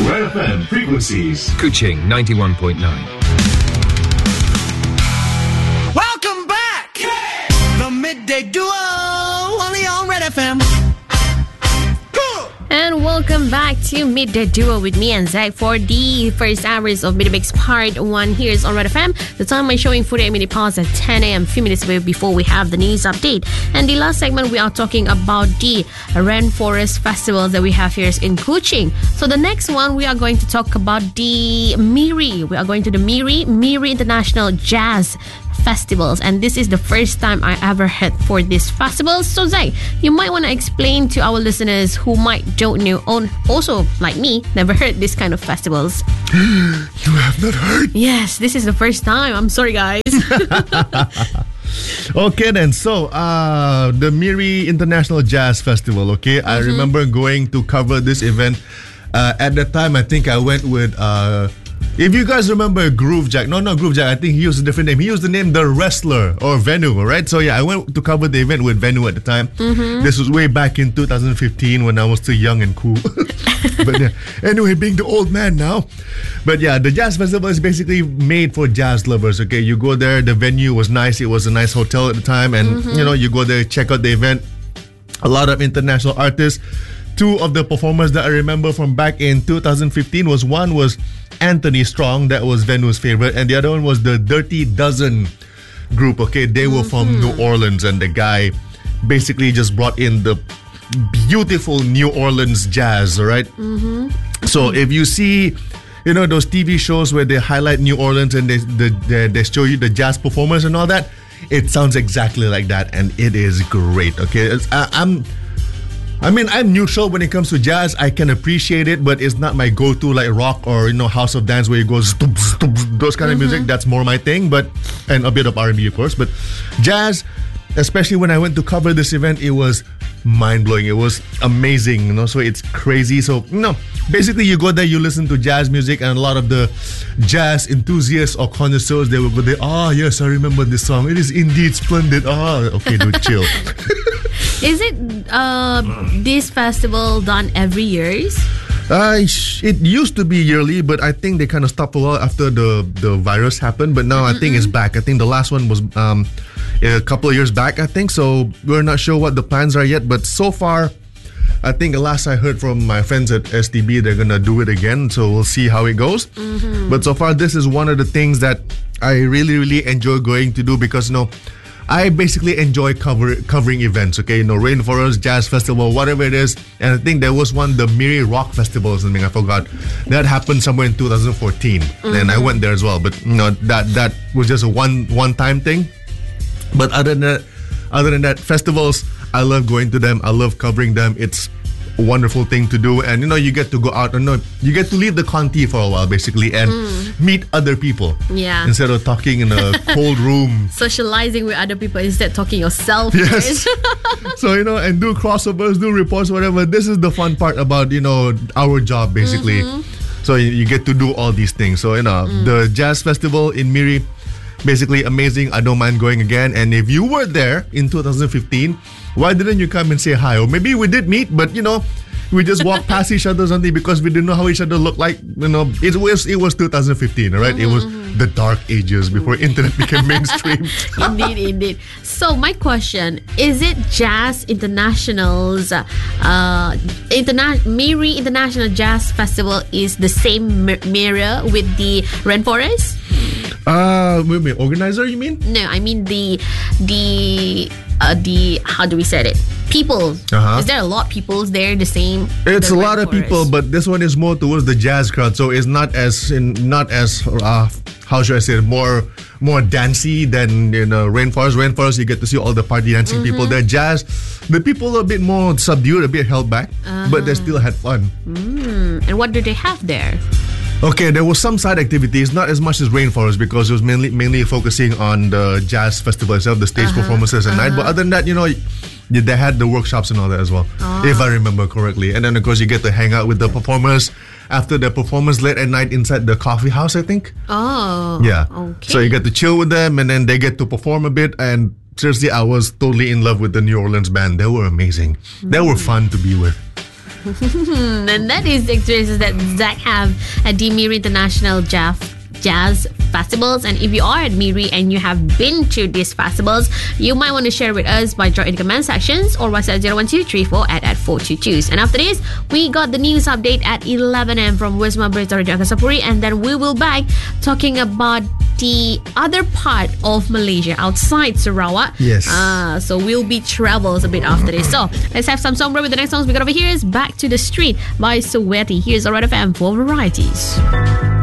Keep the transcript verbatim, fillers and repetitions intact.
Red F M frequencies. Kuching ninety-one point nine. Welcome back! The Midday Duo, only on Red F M. And welcome back to Midday Duo with me and Zach for the first hours of Midday Mix Part one. Here's on Red F M. The time is showing forty-eight minutes past at ten a.m. few minutes away before we have the news update. And the last segment, we are talking about the Rainforest Festival that we have here in Kuching. So the next one, we are going to talk about the Miri. We are going to the Miri, Miri International Jazz Festivals, and this is the first time I ever heard for this festival. So Zay, you might want to explain to our listeners who might don't know, or also like me, never heard this kind of festivals. You have not heard? Yes, this is the first time. I'm sorry, guys. Okay then, so uh, the Miri International Jazz Festival, okay? Mm-hmm. I remember going to cover this event. Uh, at that time, I think I went with... Uh, If you guys remember Groove Jack, no, not Groove Jack, I think he used a different name. He used the name The Wrestler or Venu, right? So yeah, I went to cover the event with Venu at the time. Mm-hmm. This was way back in two thousand fifteen when I was still young and cool. But yeah, anyway, being the old man now. But yeah, the Jazz Festival is basically made for jazz lovers, okay? You go there, the venue was nice. It was a nice hotel at the time. And, mm-hmm. you know, you go there, check out the event. A lot of international artists. Two of the performers that I remember from back in two thousand fifteen was one was Anthony Strong, that was Venu's favorite, and the other one was the Dirty Dozen group, okay? They were mm-hmm. from New Orleans, and the guy basically just brought in the beautiful New Orleans jazz, all right? Mm-hmm. So if you see, you know, those T V shows where they highlight New Orleans and they, they, they show you the jazz performers and all that, it sounds exactly like that, and it is great, okay? It's, I, I'm... I mean, I'm neutral when it comes to jazz. I can appreciate it, but it's not my go-to like rock or, you know, House of Dance where it goes stoop, stoop, those kind mm-hmm. of music. That's more my thing, but and a bit of R and B, of course. But jazz, especially when I went to cover this event, it was mind-blowing. It was amazing, you know, so it's crazy. So, you know, basically you go there, you listen to jazz music, and a lot of the jazz enthusiasts or connoisseurs, they will go there, ah, oh, yes, I remember this song. It is indeed splendid. Ah, oh, okay, dude, chill. Is it uh, this festival done every year? Uh, it used to be yearly, but I think they kind of stopped a while after the, the virus happened. But now Mm-mm. I think it's back. I think the last one was um, a couple of years back, I think. So we're not sure what the plans are yet. But so far, I think the last I heard from my friends at S T B, they're going to do it again. So we'll see how it goes. Mm-hmm. But so far, this is one of the things that I really, really enjoy going to do because, you know, I basically enjoy cover, covering events, okay? You know, Rainforest, Jazz Festival, whatever it is. And I think there was one, the Miri Rock Festival or something, I forgot. That happened somewhere in two thousand fourteen. Mm-hmm. And I went there as well. But, you know, that that was just a one, one-time thing. But other than that, other than that, festivals, I love going to them. I love covering them. It's a wonderful thing to do. And, you know, you get to go out and, you know, you get to leave the Conti for a while, basically, and mm. meet other people. Yeah. Instead of talking in a cold room. Socializing with other people instead of talking yourself. Yes. So, you know, and do crossovers, do reports, whatever. This is the fun part about, you know, our job, basically. Mm-hmm. So you, you get to do all these things. So, you know, mm. the Jazz Festival in Miri, basically amazing. I don't mind going again. And if you were there in two thousand fifteen, why didn't you come and say hi? Or maybe we did meet, but, you know, we just walked past each other something because we didn't know how each other looked like. You know, it was it was two thousand fifteen, right? Mm-hmm. It was the dark ages before internet became mainstream. Indeed, indeed. So my question, is it Jazz International's uh, interna- Miri International Jazz Festival is the same mi- mirror with the Rainforest? Uh, wait, wait, organizer, you mean? No, I mean the the uh, the how do we say it? People. Uh-huh. Is there a lot of people there the same? It's the a lot of people, but this one is more towards the jazz crowd, so it's not as in not as uh, how should I say it? More more dancey than you know Rainforest. Rainforest, you get to see all the party dancing mm-hmm. people. There, jazz, the people are a bit more subdued, a bit held back, uh-huh. but they still had fun. Mm. And what do they have there? Okay, there was some side activities, not as much as Rainforest because it was mainly mainly focusing on the jazz festival itself, the stage uh-huh. performances at uh-huh. night. But other than that, you know, they had the workshops and all that as well, oh. if I remember correctly. And then, of course, you get to hang out with the performers after the performance late at night inside the coffee house, I think. Oh, yeah. Okay. So you get to chill with them, and then they get to perform a bit. And seriously, I was totally in love with the New Orleans band. They were amazing. Mm. They were fun to be with. And that is the experiences that Zach have at the Miri International Jazz Jazz Festivals. And if you are at Miri and you have been to these festivals, you might want to share with us by joining the comment sections or WhatsApp zero one two three four at at four two two. And after this, we got the news update at eleven a.m. from Wisma Berita Raja Kasapuri, and then we will back talking about the other part of Malaysia outside Sarawak. Yes. Uh, so we'll be travels a bit after this. So let's have some song break with the next songs we got over here is Back to the Street by Soweti. Here's Alright F M for varieties.